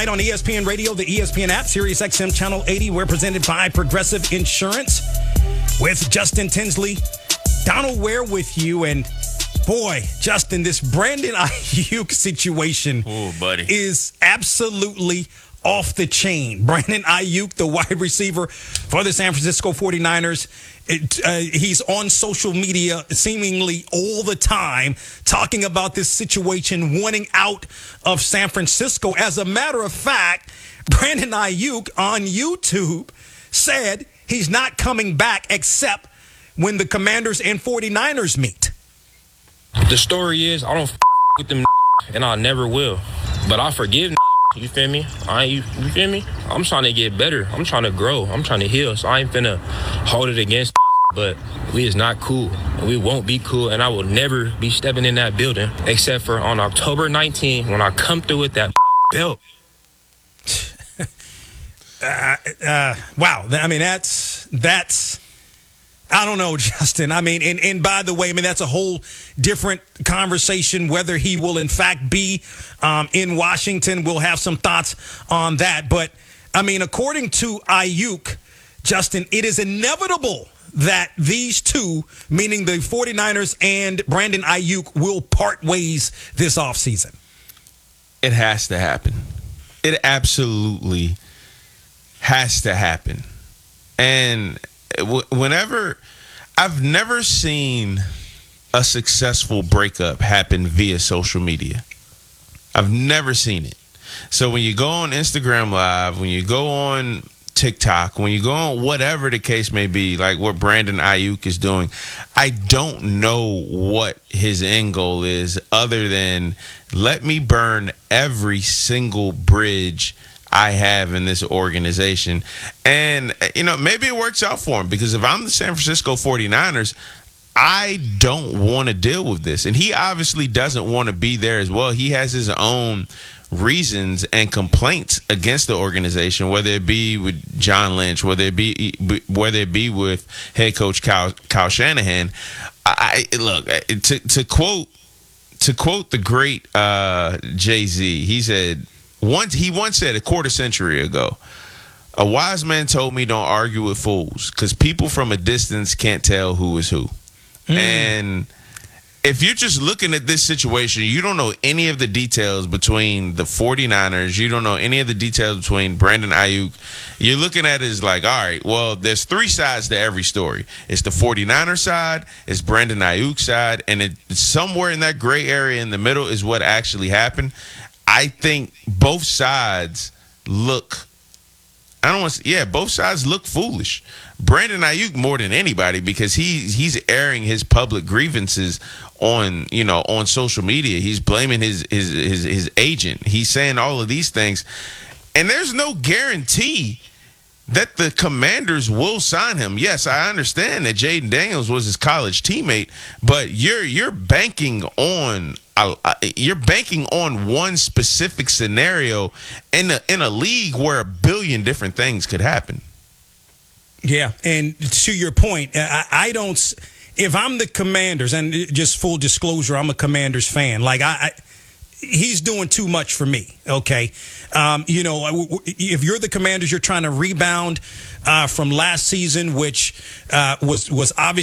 tonight on ESPN Radio, the ESPN app, Sirius XM Channel 80. We're presented by Progressive Insurance with Justin Tinsley. Donald Ware with you. And boy, Justin, this Brandon Aiyuk situation is absolutely off the chain. Brandon Aiyuk, the wide receiver for the San Francisco 49ers, he's on social media seemingly all the time talking about this situation, wanting out of San Francisco. As a matter of fact, Brandon Aiyuk on YouTube said he's not coming back except when the Commanders and 49ers meet. The story is, I don't with them and I never will. But I forgive. You feel me? You feel me? I'm trying to get better. I'm trying to grow. I'm trying to heal. So I ain't finna hold it against. But we is not cool. And we won't be cool. And I will never be stepping in that building except for on October 19th when I come through with that belt. Wow. I mean, that's. I don't know, Justin. I mean, and by the way, I mean, that's a whole different conversation, whether he will, in fact, be in Washington. We'll have some thoughts on that. But, I mean, according to Aiyuk, Justin, it is inevitable that these two, meaning the 49ers and Brandon Aiyuk, will part ways this offseason. It has to happen. It absolutely has to happen. And whenever I've never seen a successful breakup happen via social media. I've never seen it. So when you go on Instagram Live, when you go on TikTok, when you go on whatever the case may be, like what Brandon Aiyuk is doing, I don't know what his end goal is other than let me burn every single bridge I have in this organization. And, you know, maybe it works out for him because if I'm the San Francisco 49ers, I don't want to deal with this. And he obviously doesn't want to be there as well. He has his own reasons and complaints against the organization, whether it be with John Lynch, whether it be with head coach Kyle Shanahan. Look, to quote the great Jay-Z, he said, he once said a quarter century ago, a wise man told me don't argue with fools because people from a distance can't tell who is who. And if you're just looking at this situation, you don't know any of the details between the 49ers. You don't know any of the details between Brandon Aiyuk. You're looking at it as like, all right, well, there's three sides to every story. It's the 49er side, it's Brandon Aiyuk side, and it's somewhere in that gray area in the middle is what actually happened. I think both sides look both sides look foolish. Brandon Aiyuk more than anybody because he's airing his public grievances on social media. He's blaming his agent. He's saying all of these things. And there's no guarantee that the Commanders will sign him. Yes, I understand that Jaden Daniels was his college teammate, but you're banking on one specific scenario in a league where a billion different things could happen. Yeah, and to your point, I don't. If I'm the Commanders, and just full disclosure, I'm a Commanders fan. Like he's doing too much for me. Okay, if you're the Commanders, you're trying to rebound from last season, which was obviously